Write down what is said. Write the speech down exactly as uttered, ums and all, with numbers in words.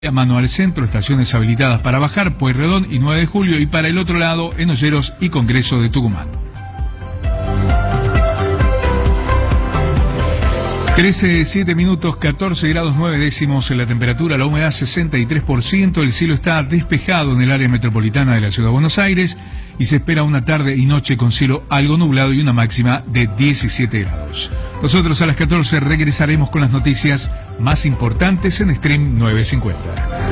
A mano al centro, estaciones habilitadas para bajar, Pueyrredón y nueve de julio, y para el otro lado, en Olleros y Congreso de Tucumán. trece, siete minutos, catorce grados nueve décimos en la temperatura, la humedad sesenta y tres por ciento, el cielo está despejado en el área metropolitana de la Ciudad de Buenos Aires y se espera una tarde y noche con cielo algo nublado y una máxima de diecisiete grados. Nosotros a las catorce regresaremos con las noticias más importantes en Stream novecientos cincuenta.